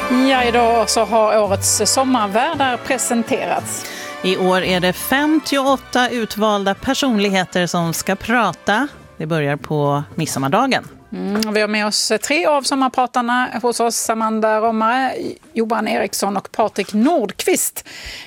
Ja, idag så har årets sommarvärdar presenterats. I år är det 58 utvalda personligheter som ska prata. Det börjar på midsommardagen. Vi har med oss 3 av sommarpratarna hos oss: Amanda Rommare, Johan Eriksson och Patrik Nordqvist.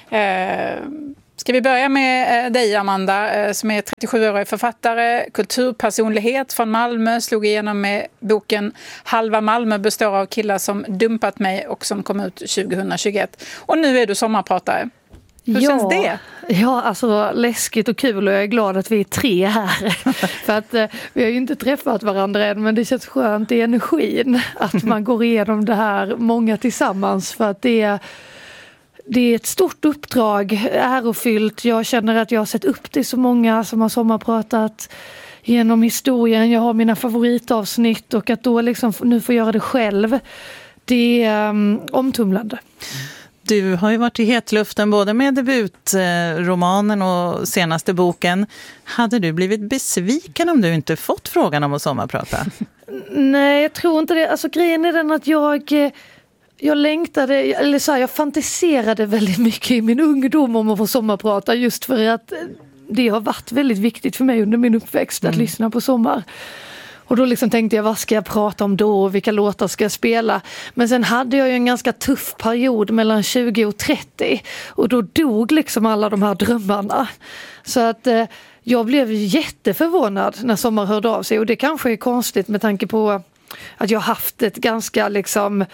Ska vi börja med dig, Amanda, som är 37-årig författare, kulturpersonlighet från Malmö, slog igenom med boken Halva Malmö består av killar som dumpat mig och som kom ut 2021. Och nu är du sommarpratare. Hur känns det? Ja, alltså läskigt och kul, och jag är glad att vi är 3 här. För att vi har ju inte träffat varandra än, men det känns skönt i energin att man går igenom det här många tillsammans, för att det är ett stort uppdrag, ärofyllt. Jag känner att jag har sett upp till så många som har sommarpratat genom historien. Jag har mina favoritavsnitt, och att då liksom nu få göra det själv, det är omtumlande. Du har ju varit i hetluften både med debutromanen och senaste boken. Hade du blivit besviken om du inte fått frågan om att sommarprata? Nej, jag tror inte det. Alltså grejen är den att jag längtade, eller så här, jag fantiserade väldigt mycket i min ungdom om att få sommarprata, just för att det har varit väldigt viktigt för mig under min uppväxt att lyssna på sommar. Och då liksom tänkte jag, vad ska jag prata om då och vilka låtar ska jag spela? Men sen hade jag ju en ganska tuff period mellan 20 och 30, och då dog liksom alla de här drömmarna. Så att jag blev jätteförvånad när Sommar hörde av sig, och det kanske är konstigt med tanke på att jag haft ett ganska liksom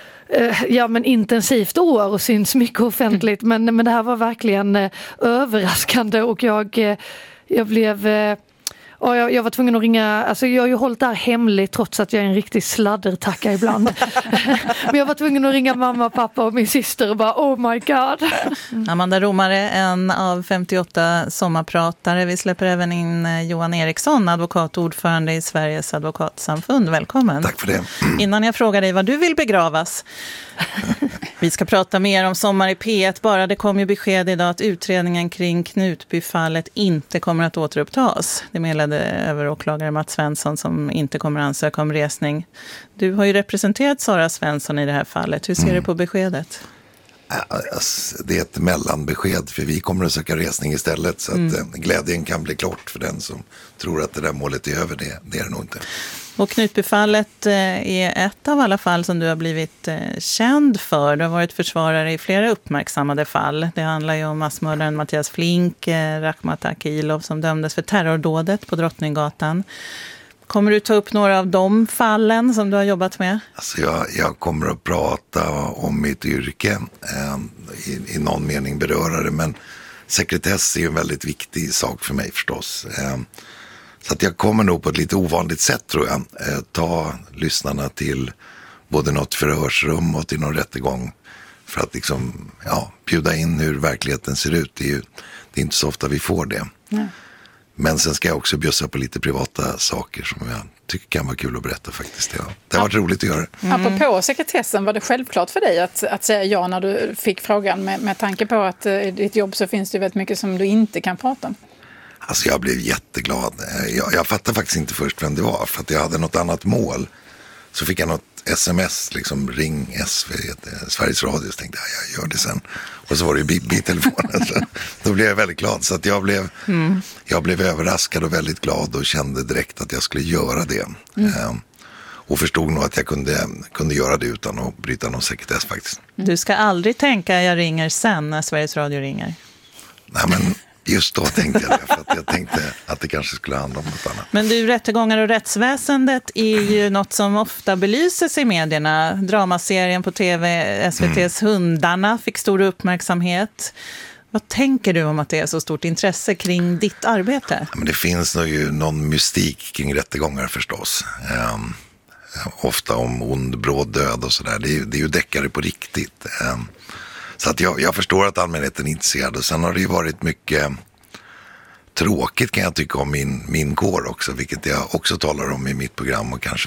intensivt år och syns mycket offentligt, men det här var verkligen överraskande, och jag blev jag var tvungen att ringa, alltså jag har ju hållit det här hemligt trots att jag är en riktig sladdertacka ibland. Men jag var tvungen att ringa mamma, pappa och min syster och bara, oh my god. Amanda Rommare, en av 58 sommarpratare. Vi släpper även in Johan Eriksson, advokat och ordförande i Sveriges advokatsamfund. Välkommen. Tack för det. Innan jag frågar dig vad du vill begravas. Vi ska prata mer om Sommar i P1. Bara det kom ju besked idag att utredningen kring Knutbyfallet inte kommer att återupptas. Det meddelade överåklagare Mats Svensson, som inte kommer ansöka om resning. Du har ju representerat Sara Svensson i det här fallet. Hur ser du på beskedet? Det är ett mellanbesked, för vi kommer att söka resning istället, så att glädjen kan bli klart för den som tror att det där målet är över. Det är det nog inte. Och Knutbyfallet är ett av alla fall som du har blivit känd för. Du har varit försvarare i flera uppmärksammade fall. Det handlar ju om massmördaren Mattias Flink, Rakhmat Akilov, som dömdes för terrordådet på Drottninggatan. Kommer du ta upp några av de fallen som du har jobbat med? Alltså jag kommer att prata om mitt yrke, i någon mening beröra det, men sekretess är ju en väldigt viktig sak för mig förstås. Så att jag kommer nog på ett lite ovanligt sätt, tror jag, ta lyssnarna till både något förhörsrum och till någon rättegång, för att liksom, bjuda in hur verkligheten ser ut. Det är inte så ofta vi får det. Nej. Men sen ska jag också bjussa på lite privata saker som jag tycker kan vara kul att berätta faktiskt. Det har varit roligt att göra. Apropå sekretessen, var det självklart för dig att säga ja när du fick frågan, med tanke på att i ditt jobb så finns det väldigt mycket som du inte kan prata om? Alltså jag blev jätteglad. Jag fattade faktiskt inte först vem det var, för att jag hade något annat mål. Så fick jag något sms, liksom ring Sveriges Radio, så tänkte jag gör det sen. Och så var det ju Bibi i telefonen, så då blev jag väldigt glad. Så att jag blev överraskad och väldigt glad och kände direkt att jag skulle göra det. Och förstod nog att jag kunde göra det utan att bryta någon sekretess faktiskt. Du ska aldrig tänka jag ringer sen när Sveriges Radio ringer. Nej, men just då tänkte jag det, för att jag tänkte att det kanske skulle handla om något annat. Men du, rättegångar och rättsväsendet är ju något som ofta belyses i medierna. Dramaserien på tv, SVT:s Hundarna, fick stor uppmärksamhet. Vad tänker du om att det är så stort intresse kring ditt arbete? Ja, men det finns nog ju någon mystik kring rättegångar förstås. Ofta om ond, bråd död och sådär. Det är ju deckare på riktigt. Så att jag förstår att allmänheten är intresserad. Och sen har det ju varit mycket tråkigt, kan jag tycka, om min kår också. Vilket jag också talar om i mitt program, och kanske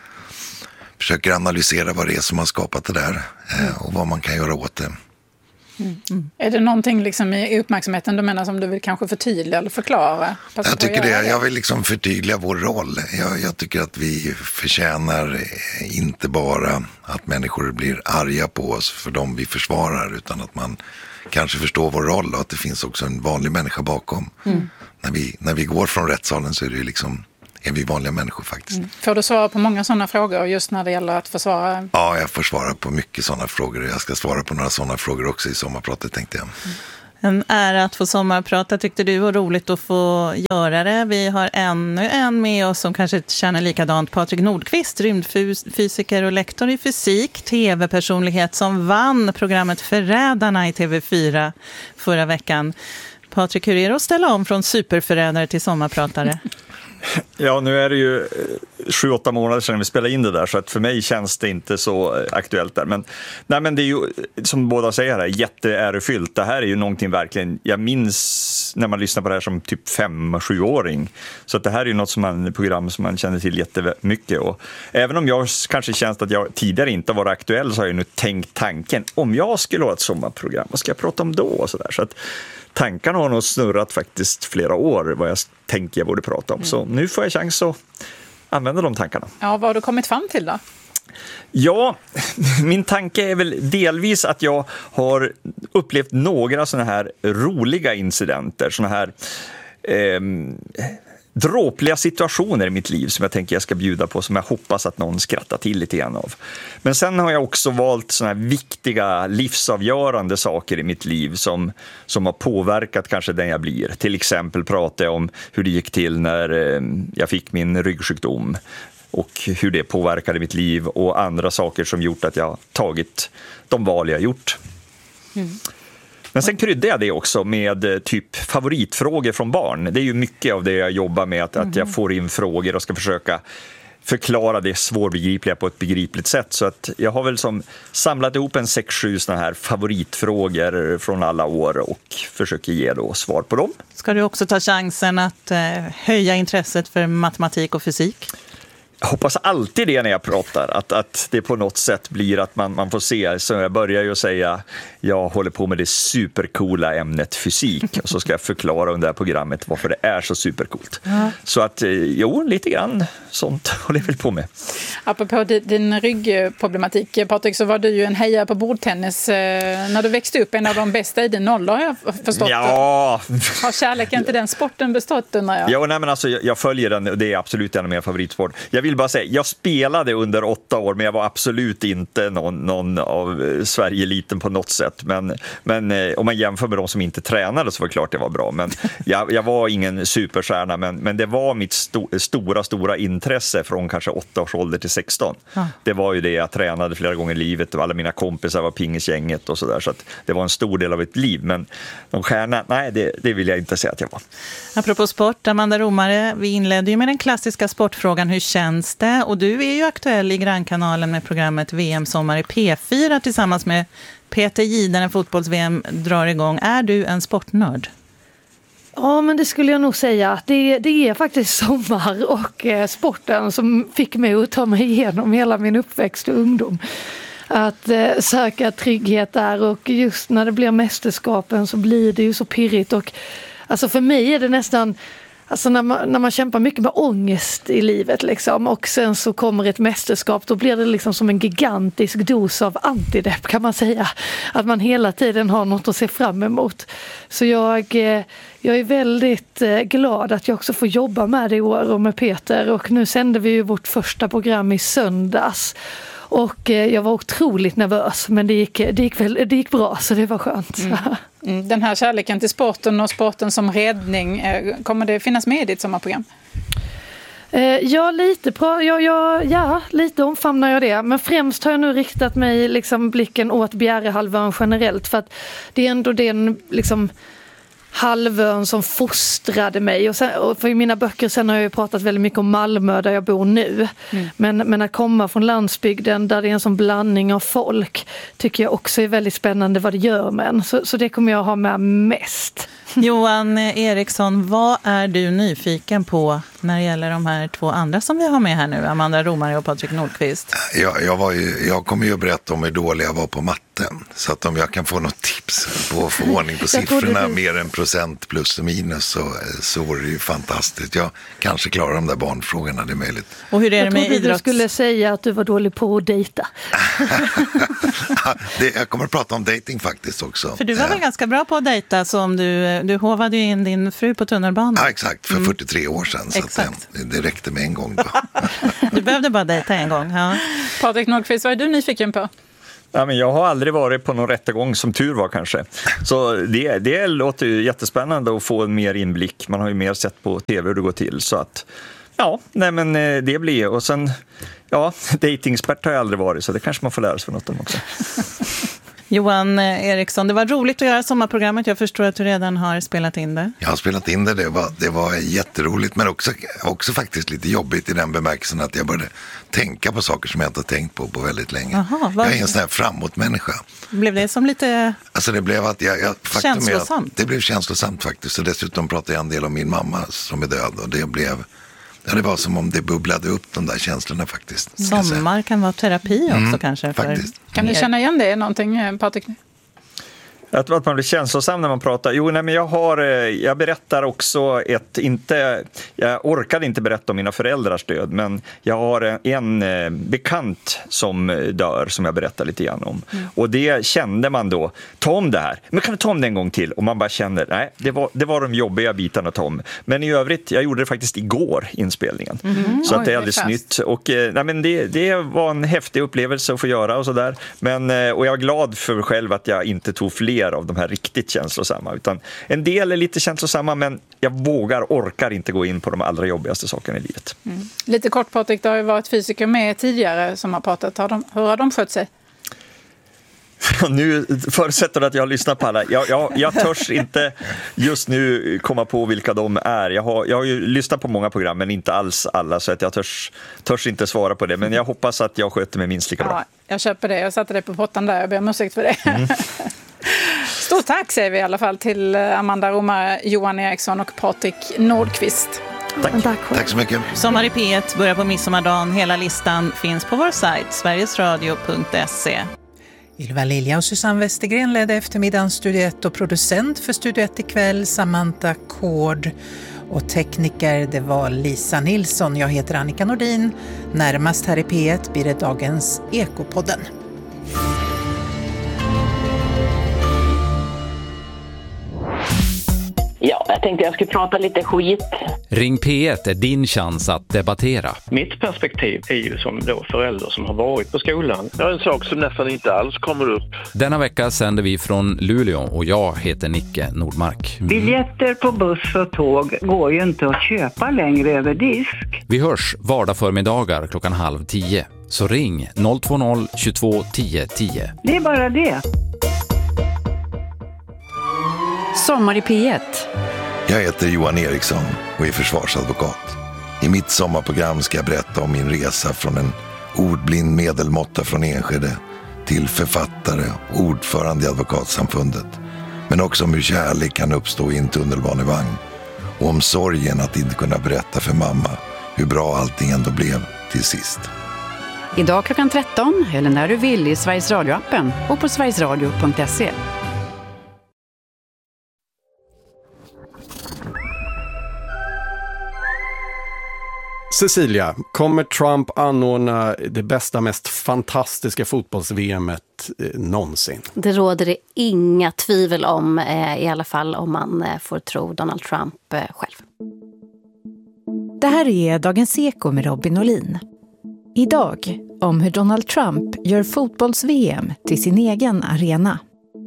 försöker analysera vad det är som har skapat det där. Och vad man kan göra åt det. Är det någonting liksom i uppmärksamheten du menar som du vill kanske förtydliga eller förklara? Jag tycker det. Jag vill liksom förtydliga vår roll. Jag tycker att vi förtjänar inte bara att människor blir arga på oss för dem vi försvarar, utan att man kanske förstår vår roll och att det finns också en vanlig människa bakom. När vi går från rättssalen så är det liksom... är vi vanliga människor faktiskt. Får du svara på många sådana frågor just när det gäller att försvara? Ja, jag får svara på mycket sådana frågor. Jag ska svara på några sådana frågor också i sommarpratet, tänkte jag. En ära att få sommarprata, tyckte du, var roligt att få göra det. Vi har ännu en med oss som kanske känner likadant. Patrik Nordqvist, rymdfysiker och lektor i fysik, tv-personlighet som vann programmet Förrädarna i TV4 förra veckan. Patrik, hur är det att ställa om från superförrädare till sommarpratare? Ja, nu är det ju 7-8 månader sedan vi spelade in det där, så att för mig känns det inte så aktuellt där. Men det är ju, som båda säger här, jätteärefyllt. Det här är ju någonting verkligen, jag minns när man lyssnar på det här som typ 5-7-åring. Så att det här är ju något program som man känner till jättemycket. Och även om jag kanske känns att jag tidigare inte var aktuell, så har jag nu tänkt tanken, om jag skulle ha ett sommarprogram, vad ska jag prata om då? Och så där. Så att tankarna har nog snurrat faktiskt flera år vad jag tänker jag borde prata om. Så nu får jag chans att använda de tankarna. Ja, vad har du kommit fram till då? Ja, min tanke är väl delvis att jag har upplevt några såna här roliga incidenter, såna här dråpliga situationer i mitt liv som jag tänker jag ska bjuda på, som jag hoppas att någon skrattar till lite grann av. Men sen har jag också valt såna här viktiga livsavgörande saker i mitt liv som har påverkat kanske den jag blir. Till exempel pratar jag om hur det gick till när jag fick min ryggsjukdom och hur det påverkade mitt liv, och andra saker som gjort att jag tagit de val jag gjort. Men sen kryddade jag det också med typ favoritfrågor från barn. Det är ju mycket av det jag jobbar med, att jag får in frågor och ska försöka förklara det svårbegripliga på ett begripligt sätt. Så att jag har väl som samlat ihop en 6-7 såna här favoritfrågor från alla år och försöker ge då svar på dem. Ska du också ta chansen att höja intresset för matematik och fysik? Jag hoppas alltid det när jag pratar, att det på något sätt blir att man får se. Så jag börjar ju säga, jag håller på med det supercoola ämnet fysik, och så ska jag förklara under det här programmet varför det är så supercoolt. Så att lite grann sånt håller jag väl på med. Apropå din ryggproblematik, Patrik, så var du ju en hejare på bordtennis när du växte upp, en av de bästa i din ålder, har jag förstått. Ja. Har kärleken till den sporten bestått, undrar jag? Ja, nej, men alltså, jag följer den, och det är absolut en av mina favoritsport. Jag vill bara säga, jag spelade under 8 år, men jag var absolut inte någon av Sverige-eliten på något sätt. Men om man jämför med de som inte tränade, så var det klart det var bra. Men jag var ingen superstjärna, men det var mitt stora intresse från kanske 8 års ålder till 16. Det var ju det, jag tränade flera gånger i livet, och alla mina kompisar var pingisgänget och sådär. Så att det var en stor del av ett liv. Men de stjärna, nej, det vill jag inte säga att jag var. Apropå sport, Amanda Romare, vi inledde ju med den klassiska sportfrågan, hur känns det? Och du är ju aktuell i Grannkanalen med programmet VM Sommar i P4 tillsammans med Peter Jihde när fotbolls-VM drar igång. Är du en sportnörd? Ja, men det skulle jag nog säga. Det är faktiskt sommar och sporten som fick mig att ta mig igenom hela min uppväxt och ungdom. Att söka trygghet där, och just när det blir mästerskapen så blir det ju så pirrigt. Och alltså för mig är det nästan... Alltså när man kämpar mycket med ångest i livet liksom, och sen så kommer ett mästerskap, då blir det liksom som en gigantisk dos av antidepp, kan man säga. Att man hela tiden har något att se fram emot. Så jag är väldigt glad att jag också får jobba med det i år och med Peter. Och nu sände vi ju vårt första program i söndags. Och jag var otroligt nervös, men det gick bra, så det var skönt. Den här kärleken till sporten och sporten som räddning, kommer det finnas med i ditt sommarprogram? Ja, lite omfamnar jag det. Men främst har jag nu riktat mig liksom blicken åt Bjärehalvön generellt. För att det är ändå den liksom halvön som fostrade mig. Och för i mina böcker sen har jag ju pratat väldigt mycket om Malmö där jag bor nu. Men att komma från landsbygden där det är en sån blandning av folk tycker jag också är väldigt spännande vad det gör med en. Så det kommer jag ha med mest. Johan Eriksson, vad är du nyfiken på när det gäller de här 2 andra som vi har med här nu, Amanda Romare och Patrik Nordqvist? Jag kommer ju att berätta om hur dålig jag var på matte matte. Så att om jag kan få något tips på att få ordning på siffrorna mer än procent plus och minus så vore det ju fantastiskt. Jag kanske klarar de där barnfrågorna, det är möjligt. Och hur är det med idrott? Du skulle säga att du var dålig på att dejta. Jag kommer att prata om dating faktiskt också. För du var väl ganska bra på att dejta, som du hovade ju in din fru på tunnelbanan. Ja, exakt, för 43 år sedan. Så att det räckte med en gång då. Du behövde bara dejta en gång. Ja. Patrik Nordqvist, vad är du nyfiken på? Ja, men jag har aldrig varit på någon rättegång, som tur var kanske. Så det låter ju jättespännande att få en mer inblick. Man har ju mer sett på tv hur det går till. Så att, ja, nej men det blir. Och sen, ja, datingexpert har jag aldrig varit, så det kanske man får lära sig för något om också. Johan Eriksson, det var roligt att göra sommarprogrammet. Jag förstår att du redan har spelat in det. Jag har spelat in det. Det var jätteroligt, men också faktiskt lite jobbigt i den bemärkelsen att jag började tänka på saker som jag inte har tänkt på väldigt länge. Aha, jag är en sån här framåt-människa. Blev det som lite alltså det blev att känslosamt? Det blev känslosamt faktiskt. Och dessutom pratade jag en del om min mamma som är död. Och det blev... Ja, det var som om det bubblade upp de där känslorna faktiskt. Sommar kan vara terapi också kanske. Faktiskt. Kan du känna igen det någonting, Patrik? Jag tror att man blir känslosam när man pratar. Jo, nej, men jag berättar också jag orkade inte berätta om mina föräldrars död, men jag har en bekant som dör som jag berättar lite grann om. Och det kände man då, ta om det här. Men kan du ta om det en gång till? Och man bara känner, nej, det var de jobbiga bitarna att ta om. Men i övrigt, jag gjorde det faktiskt igår, inspelningen. Så att det är alldeles nytt. Och nej, men det var en häftig upplevelse att få göra och sådär. Och jag är glad för mig själv att jag inte tog fler av de här riktigt känslosamma, utan en del är lite känslosamma, men jag orkar inte gå in på de allra jobbigaste sakerna i livet. Lite kort, Patrik, det har ju varit fysiker med tidigare som har pratat. Hur har de skött sig? Nu förutsätter du att jag har lyssnat på alla. Jag törs inte just nu komma på vilka de är. Jag har ju lyssnat på många program, men inte alls alla, så att jag törs inte svara på det. Men jag hoppas att jag sköter mig minst lika bra. Ja, jag köper det. Jag satte det på pottan där. Jag ber om ursäkt för det. Stort tack säger vi i alla fall till Amanda Romare, Johan Eriksson och Patrik Nordqvist. Tack så mycket. Sommar i P1 börjar på midsommardagen. Hela listan finns på vår sajt sverigesradio.se. Ylva Lilja och Susanne Westergren ledde eftermiddagens Studio 1 och producent för Studio 1 ikväll Samantha Kård och tekniker det var Lisa Nilsson. Jag heter Annika Nordin. Närmast här i P1 blir det dagens Ekopodden. Ja, jag tänkte jag skulle prata lite skit. Ring P1 är din chans att debattera. Mitt perspektiv är ju som då förälder som har varit på skolan. Det är en sak som nästan inte alls kommer upp. Denna vecka sänder vi från Luleå och jag heter Nicke Nordmark. Biljetter på buss och tåg går ju inte att köpa längre över disk. Vi hörs vardag förmiddagar 9:30. Så ring 020 22 10 10. Det är bara det. Sommar i P1. Jag heter Johan Eriksson och är försvarsadvokat. I mitt sommarprogram ska jag berätta om min resa från en ordblind medelmåtta från Enskede till författare och ordförande i Advokatsamfundet. Men också om hur kärlek kan uppstå i en tunnelbanevagn och om sorgen att inte kunna berätta för mamma hur bra allting ändå blev till sist. Idag 13:00 eller när du vill i Sveriges Radio-appen och på sverigesradio.se. Cecilia, kommer Trump anordna det bästa, mest fantastiska fotbolls-VMet någonsin? Det råder det inga tvivel om, i alla fall om man får tro Donald Trump själv. Det här är Dagens Eko med Robin Olin. Idag om hur Donald Trump gör fotbolls-VM till sin egen arena.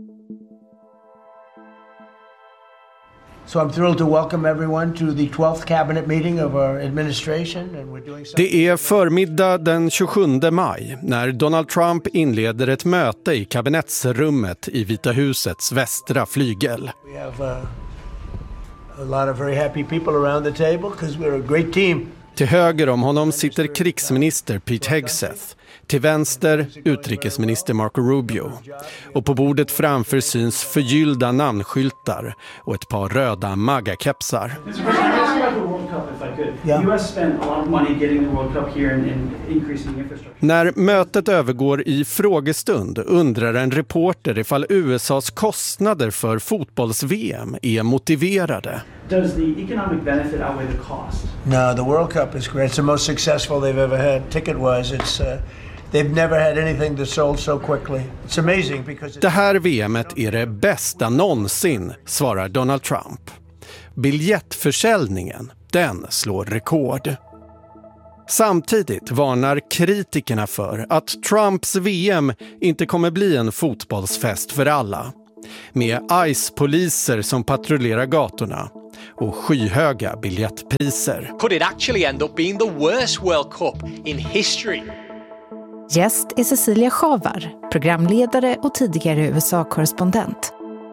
So I'm thrilled to welcome everyone to the 12th cabinet meeting of our administration, and we're doing Det är förmiddag den 27 maj när Donald Trump inleder ett möte i kabinettsrummet i Vita husets västra flygel. We have a lot of very happy people around the table because we're a great team. Till höger om honom sitter krigsminister Pete Hegseth. Till vänster utrikesminister Marco Rubio. Och på bordet framför syns förgyllda namnskyltar och ett par röda MAGA-kepsar. Yeah. The US spent a lot of money getting the World Cup here and increasing infrastructure. När mötet övergår i frågestund undrar en reporter ifall USAs kostnader för fotbolls-VM är motiverade. Does the economic benefit outweigh the cost? No, the World Cup is great. It's the most successful they've ever had. Ticket-wise, they've never had anything that sold so quickly. It's amazing because... Det här VMet är det bästa någonsin, svarar Donald Trump. Biljettförsäljningen, den slår rekord. Samtidigt varnar kritikerna för att Trumps VM inte kommer bli en fotbollsfest för alla. Med ICE-poliser som patrullerar gatorna och skyhöga biljettpriser. Could it actually end up being the worst World Cup in history? Gäst är Cecilia Schavar, programledare och tidigare USA-korrespondent.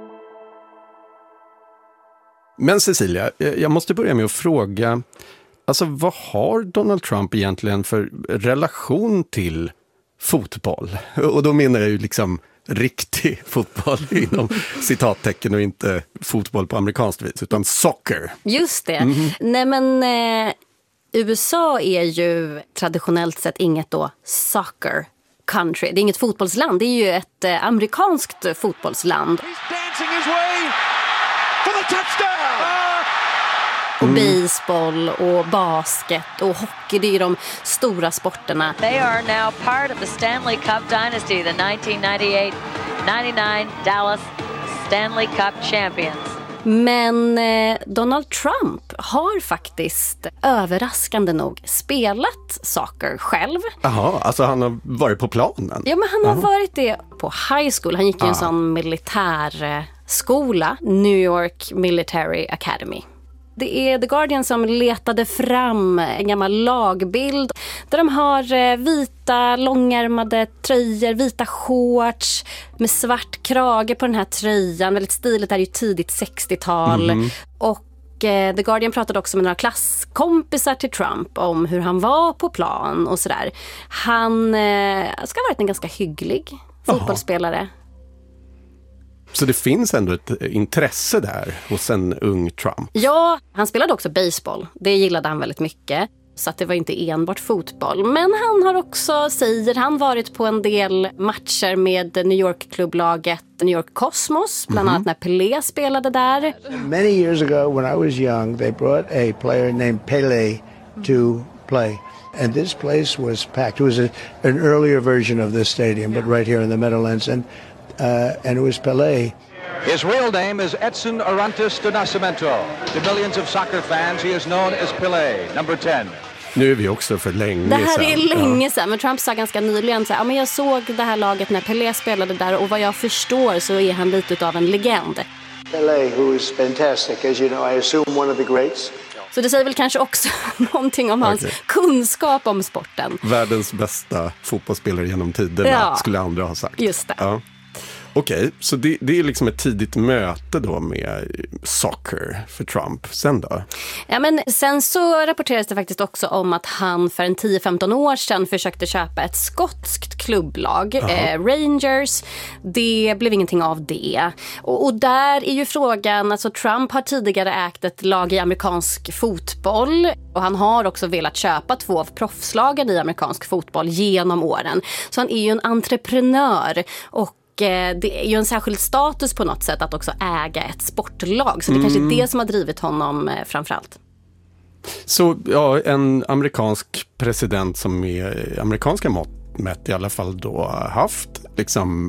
Men Cecilia, jag måste börja med att fråga, alltså vad har Donald Trump egentligen för relation till fotboll? Och då menar jag ju liksom riktig fotboll inom citattecken och inte fotboll på amerikanskt vis, utan soccer. Just det. Nej men USA är ju traditionellt sett inget då soccer country. Det är inget fotbollsland, det är ju ett amerikanskt fotbollsland. Och baseball och basket och hockey, det är de stora sporterna. They are now part of the Stanley Cup dynasty, the 1998-99 Dallas Stanley Cup champions. Men Donald Trump har faktiskt överraskande nog spelat soccer själv. Jaha, alltså han har varit på planen? Ja, men han har varit det på high school. Han gick i en sån militärskola, New York Military Academy. Det är The Guardian som letade fram en gammal lagbild där de har vita långärmade tröjor, vita shorts med svart krage på den här tröjan. Väldigt stiligt, det är ju tidigt 60-tal. Och The Guardian pratade också med några klasskompisar till Trump om hur han var på plan och sådär. Han ska ha varit en ganska hygglig fotbollsspelare. Så det finns ändå ett intresse där hos en ung Trump. Ja, han spelade också baseball. Det gillade han väldigt mycket. Så att det var inte enbart fotboll. Men han har också, säger han, varit på en del matcher med New York-klubblaget New York Cosmos. Bland annat när Pelé spelade där. Many years ago when I was young, they brought a player named Pelé to play. And this place was packed. It was an earlier version of this stadium, but right here in the Meadowlands. And it was Pelé. His real name is Edson Arantes do Nascimento. To millions of soccer fans, he is known as Pelé, number 10. Nu är vi också för länge sedan. Det här är länge sedan, men Trump sa ganska nyligen så här, men jag såg det här laget när Pelé spelade där och vad jag förstår så är han lite av en legend. Pelé, who is fantastic, as you know, I assume one of the greats. Så det säger väl kanske också någonting om hans kunskap om sporten. Världens bästa fotbollsspelare genom tiderna, skulle andra ha sagt. Just det. Ja. Okej, så det är liksom ett tidigt möte då med soccer för Trump. Sen då? Ja, men sen så rapporterades det faktiskt också om att han för en 10-15 år sedan försökte köpa ett skotskt klubblag, Rangers. Det blev ingenting av det. Och där är ju frågan, alltså Trump har tidigare ägt ett lag i amerikansk fotboll och han har också velat köpa 2 av proffslagen i amerikansk fotboll genom åren. Så han är ju en entreprenör och det är ju en särskild status på något sätt att också äga ett sportlag. Så det kanske är det som har drivit honom framförallt. Så ja, en amerikansk president som är amerikanska mått mätt i alla fall då haft liksom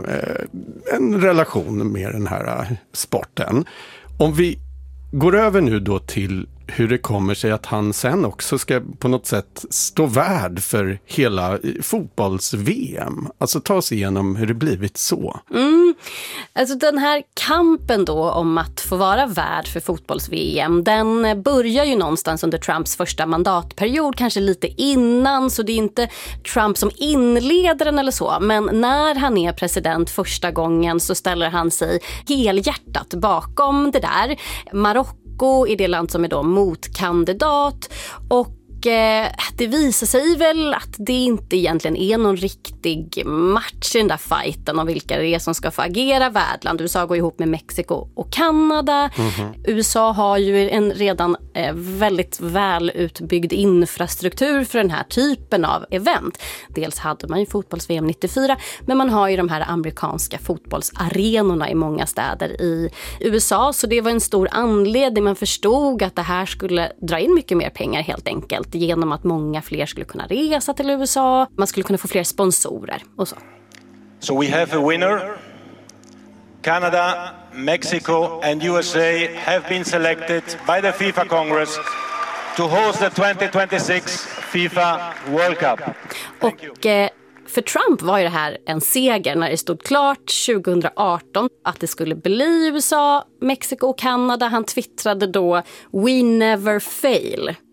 en relation med den här sporten. Om vi går över nu då till hur det kommer sig att han sen också ska på något sätt stå värd för hela fotbolls-VM. Alltså ta sig igenom hur det blivit så. Alltså den här kampen då om att få vara värd för fotbolls-VM, den börjar ju någonstans under Trumps första mandatperiod, kanske lite innan, så det är inte Trump som inleder den eller så. Men när han är president första gången så ställer han sig helhjärtat bakom det där. Marocko är det land som är då motkandidat och det visar sig väl att det inte egentligen är någon riktig match i den där fighten om vilka det är som ska få agera värdland. USA går ihop med Mexiko och Kanada. USA har ju en redan väldigt väl utbyggd infrastruktur för den här typen av event. Dels hade man ju fotbolls-VM 94, men man har ju de här amerikanska fotbollsarenorna i många städer i USA, så det var en stor anledning. Man förstod att det här skulle dra in mycket mer pengar helt enkelt genom att många fler skulle kunna resa till USA. Man skulle kunna få fler sponsorer och så. So we have a winner. Canada, Mexico and USA have been selected by the FIFA Congress to host the 2026 FIFA World Cup. Och för Trump var ju det här en seger när det stod klart 2018 att det skulle bli USA, Mexiko och Kanada. Han twittrade då "We never fail".